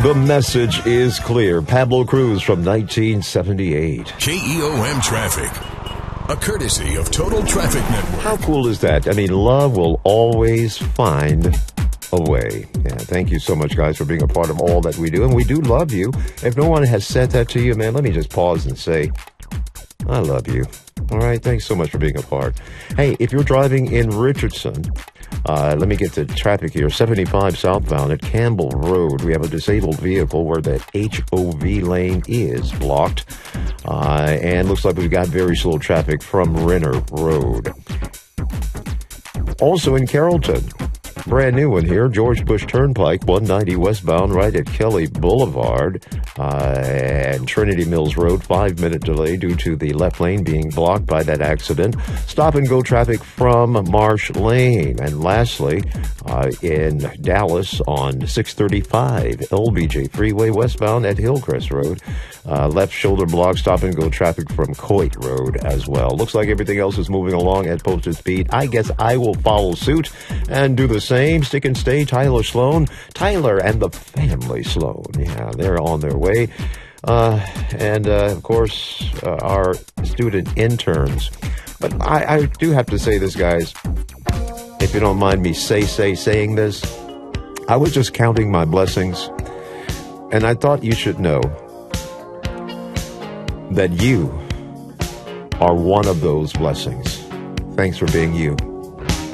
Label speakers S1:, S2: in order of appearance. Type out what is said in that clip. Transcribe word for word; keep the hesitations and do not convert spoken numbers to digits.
S1: The message is clear. Pablo Cruz from nineteen seventy-eight.
S2: K E O M Traffic, a courtesy of Total Traffic Network.
S1: How cool is that? I mean, love will always find a way. Yeah, thank you so much, guys, for being a part of all that we do. And we do love you. If no one has said that to you, man, let me just pause and say, I love you. All right, thanks so much for being a part. Hey, if you're driving in Richardson, uh, let me get to traffic here. seventy-five southbound at Campbell Road. We have a disabled vehicle where that H O V lane is blocked. Uh, and looks like we've got very slow traffic from Renner Road. Also in Carrollton, brand new one here, George Bush Turnpike, one ninety westbound, right at Kelly Boulevard uh, and Trinity Mills Road. Five-minute delay due to the left lane being blocked by that accident. Stop-and-go traffic from Marsh Lane. And lastly, uh, in Dallas on six thirty-five L B J Freeway westbound at Hillcrest Road. Uh, left shoulder block, stop-and-go traffic from Coit Road as well. Looks like everything else is moving along at posted speed. I guess I will follow suit and do the same. Stick and stay, Tyler Sloan. Tyler and the family Sloan. Yeah, they're on their way. Uh, and, uh, of course, uh, our student interns. But I, I do have to say this, guys. If you don't mind me say, say, saying this, I was just counting my blessings. And I thought you should know that you are one of those blessings. Thanks for being you.